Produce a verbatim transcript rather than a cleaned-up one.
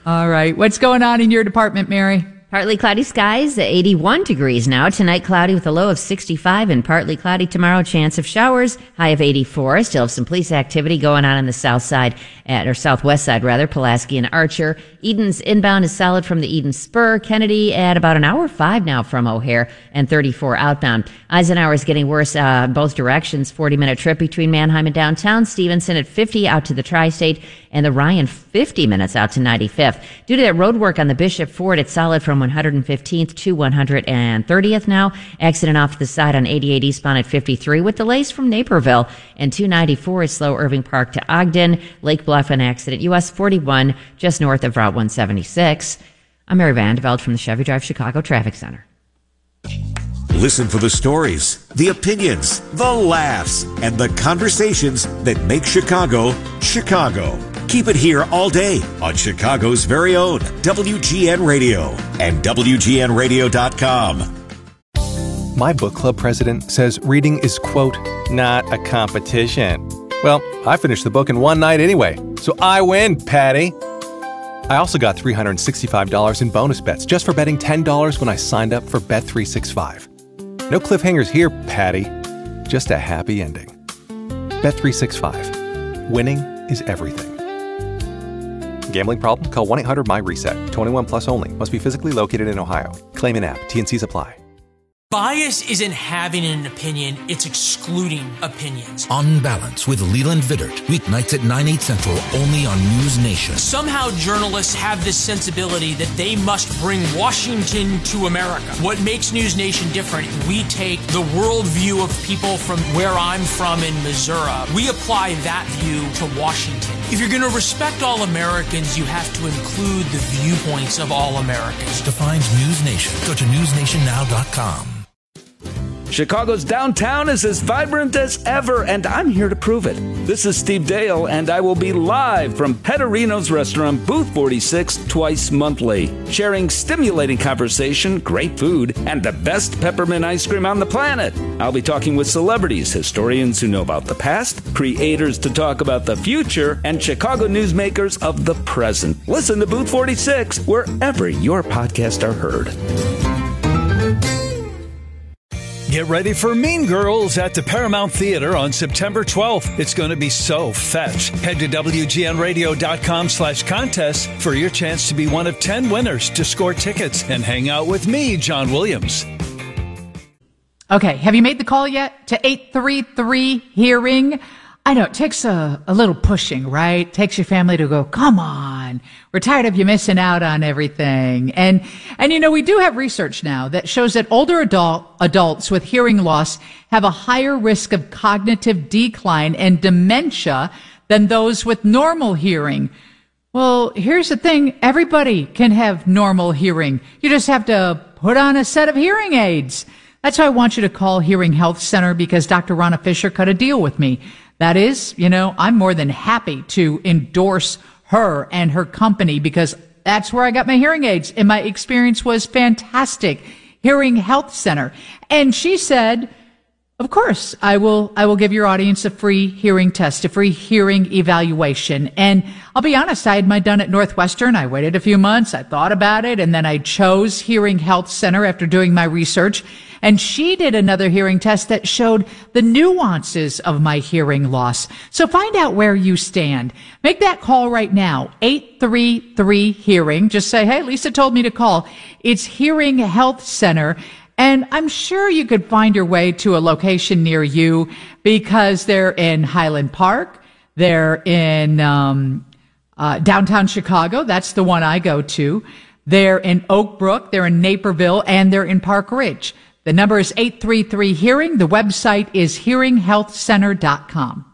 All right. What's going on in your department, Mary? Partly cloudy skies, eighty-one degrees now. Tonight, cloudy with a low of sixty-five, and partly cloudy tomorrow. Chance of showers, high of eighty-four. Still have some police activity going on on the south side, at, or southwest side rather, Pulaski and Archer. Eden's inbound is solid from the Eden Spur. Kennedy at about an hour five now from O'Hare, and thirty-four outbound. Eisenhower is getting worse uh, both directions. forty-minute trip between Manheim and downtown. Stevenson at fifty out to the Tri-State, and the Ryan fifty minutes out to ninety-fifth. Due to that road work on the Bishop Ford, it's solid from one hundred fifteenth to one hundred thirtieth now. Accident off to the side on eighty-eight eastbound at fifty-three with delays from Naperville, and two ninety-four is slow Irving Park to Ogden. Lake Bluff, an accident. U S forty-one just north of Route one seventy-six. I'm Mary Vandeveld from the Chevy Drive Chicago Traffic Center. Listen for the stories, the opinions, the laughs, and the conversations that make Chicago, Chicago. Keep it here all day on Chicago's very own W G N Radio and W G N radio dot com. My book club president says reading is, quote, not a competition. Well, I finished the book in one night anyway, so I win, Patty. I also got three hundred sixty-five dollars in bonus bets just for betting ten dollars when I signed up for Bet three sixty-five. No cliffhangers here, Patty. Just a happy ending. Bet three sixty-five. Winning is everything. Gambling problem? Call one eight hundred my reset. twenty-one plus only. Must be physically located in Ohio. Claim in app. T and C's apply. Bias isn't having an opinion, it's excluding opinions. On Balance with Leland Vittert, weeknights at nine, eight central, only on News Nation. Somehow journalists have this sensibility that they must bring Washington to America. What makes News Nation different, we take the worldview of people from where I'm from in Missouri. We apply that view to Washington. If you're going to respect all Americans, you have to include the viewpoints of all Americans. Defines News Nation. Go to news nation now dot com. Chicago's downtown is as vibrant as ever, and I'm here to prove it. This is Steve Dale, and I will be live from Petterino's Restaurant, Booth forty-six, twice monthly, sharing stimulating conversation, great food, and the best peppermint ice cream on the planet. I'll be talking with celebrities, historians who know about the past, creators to talk about the future, and Chicago newsmakers of the present. Listen to Booth forty-six wherever your podcasts are heard. Get ready for Mean Girls at the Paramount Theater on September twelfth. It's going to be so fetch. Head to W G N radio dot com slash contest for your chance to be one of ten winners to score tickets and hang out with me, John Williams. Okay, have you made the call yet to eight three three hearing? I know it takes a, a little pushing, right? It takes your family to go, come on, we're tired of you missing out on everything. And, and you know, we do have research now that shows that older adult, adults with hearing loss have a higher risk of cognitive decline and dementia than those with normal hearing. Well, here's the thing. Everybody can have normal hearing. You just have to put on a set of hearing aids. That's why I want you to call Hearing Health Center, because Doctor Ronna Fisher cut a deal with me. That is, you know, I'm more than happy to endorse her and her company because that's where I got my hearing aids, and my experience was fantastic. Hearing Health Center. And she said, of course, I will, I will give your audience a free hearing test, a free hearing evaluation. And I'll be honest, I had mine done at Northwestern. I waited a few months. I thought about it. And then I chose Hearing Health Center after doing my research. And she did another hearing test that showed the nuances of my hearing loss. So find out where you stand. Make that call right now. eight three three hearing. Just say, hey, Lisa told me to call. It's Hearing Health Center. And I'm sure you could find your way to a location near you because they're in Highland Park. They're in um, uh, downtown Chicago. That's the one I go to. They're in Oak Brook. They're in Naperville. And they're in Park Ridge. The number is eight three three hearing. The website is hearing health center dot com.